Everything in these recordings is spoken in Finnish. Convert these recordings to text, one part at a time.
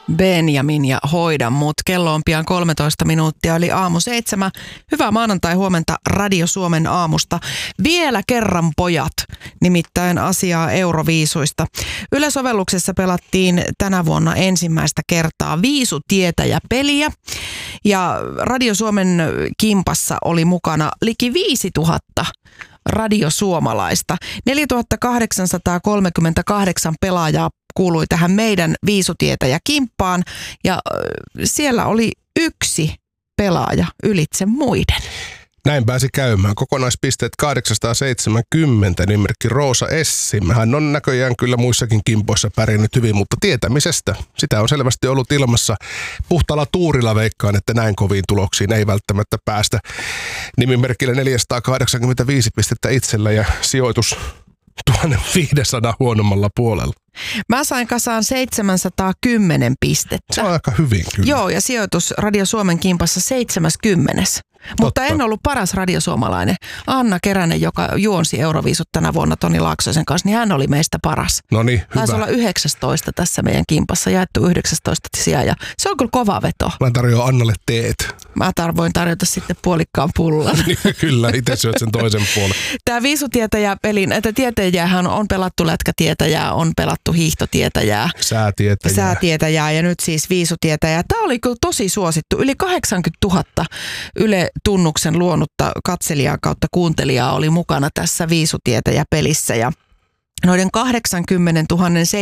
Benjamin ja Hoida mut. Kello on pian 13 minuuttia, eli 7:00. Hyvää maanantai-huomenta Radio Suomen aamusta. Vielä kerran pojat, nimittäin asiaa Euroviisuista. Yle-sovelluksessa pelattiin tänä vuonna ensimmäistä kertaa Viisutietäjä-peliä. Ja Radio Suomen kimpassa oli mukana liki 5000 radiosuomalaista. 4838 pelaajaa kuului tähän meidän Viisutietäjä-kimppaan ja siellä oli yksi pelaaja ylitse muiden. Näin pääsi käymään. Kokonaispisteet 870, nimimerkki Roosa Essim. Hän on näköjään kyllä muissakin kimpoissa pärjännyt hyvin, mutta tietämisestä sitä on selvästi ollut ilmassa. Puhtaalla tuurilla veikkaan, että näin koviin tuloksiin ei välttämättä päästä. Nimimerkillä 485 pistettä itsellä ja sijoitus 1500 huonommalla puolella. Mä sain kasaan 710 pistettä. Se on aika hyvin kyllä. Joo, ja sijoitus Radio Suomen kimpassa 70. Mutta en ollut paras radiosuomalainen. Anna Keränen, joka juonsi Euroviisut tänä vuonna Toni Laaksosen kanssa, niin hän oli meistä paras. No niin, hyvä. Taisi olla 19 tässä meidän kimpassa, jaettu 19 sijaan ja se on kyllä kova veto. Mä tarjoan Annalle teet. Mä voin tarjota sitten puolikkaan pullan. Kyllä, itse syöt sen toisen puolen. Tämä Viisutietäjä-pelin, että tietäjäähän on pelattu lätkätietäjää, on pelattu hiihtotietäjää. Säätietäjää ja nyt siis Viisutietäjää. Tämä oli kyllä tosi suosittu. Yli 80 000 Yle-tunnuksen luonutta katselijaa kautta kuuntelijaa oli mukana tässä Viisutietäjä-pelissä ja noiden 80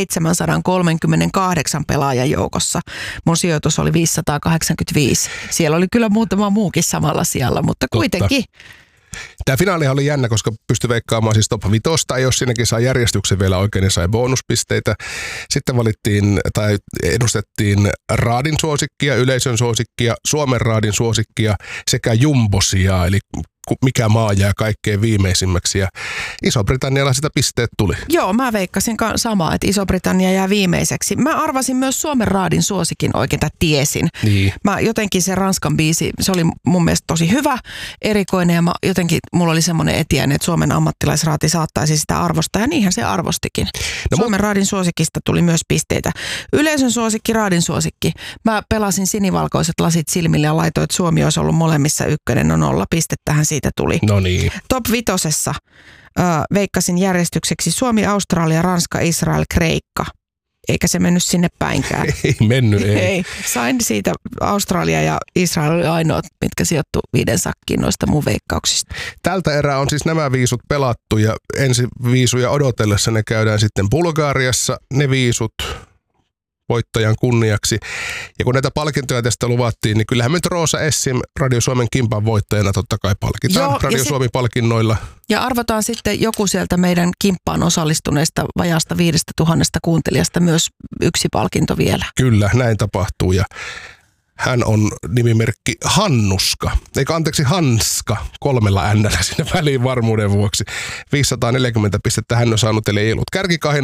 738 pelaajan joukossa mun sijoitus oli 585. Siellä oli kyllä muutama muukin samalla sijalla, mutta kuitenkin. Tämä finaalihan oli jännä, koska pystyi veikkaamaan siis top 5, jos siinäkin saa järjestyksen vielä oikein, niin sai bonuspisteitä. Sitten valittiin tai ennustettiin raadin suosikkia, yleisön suosikkia, Suomen raadin suosikkia sekä jumbosia, eli mikä maa jää kaikkein viimeisimmäksi. Ja Iso-Britannialla sitä pisteet tuli. Joo, mä veikkasin samaa, että Iso-Britannia jää viimeiseksi. Mä arvasin myös Suomen raadin suosikin oikein, tai tiesin. Niin. Mä jotenkin se Ranskan biisi, se oli mun mielestä tosi hyvä, erikoinen ja mulla oli semmoinen etiäinen, että Suomen ammattilaisraati saattaisi sitä arvostaa ja niinhän se arvostikin. No, Suomen raadin suosikista tuli myös pisteitä. Yleisön suosikki, raadin suosikki. Mä pelasin sinivalkoiset lasit silmille ja laitoin, että Suomi olisi ollut molemmissa ykkönen. No 0 pistettähän siitä tuli. No niin. Top 5 veikkasin järjestykseksi Suomi, Australia, Ranska, Israel, Kreikka. Eikä se mennyt sinne päinkään. Ei mennyt, ei. Sain siitä Australia ja Israel oli ainoat, mitkä sijoittu 5 sakkiin noista mun veikkauksista. Tältä erää on siis nämä viisut pelattu ja ensi viisuja odotellessa ne käydään sitten Bulgariassa, ne viisut voittajan kunniaksi. Ja kun näitä palkintoja tästä luvattiin, niin kyllähän nyt Roosa Essim Radio Suomen kimpan voittajana totta kai palkitaan. Joo, Radio Suomi-palkinnoilla. Ja arvotaan sitten joku sieltä meidän kimppaan osallistuneista vajaasta 5000 kuuntelijasta myös yksi palkinto vielä. Kyllä, näin tapahtuu ja hän on nimimerkki Hannuska, Hanska, 3 N:llä sinne väliin varmuuden vuoksi. 540 pistettä hän on saanut, eli ei ollut kärkikahin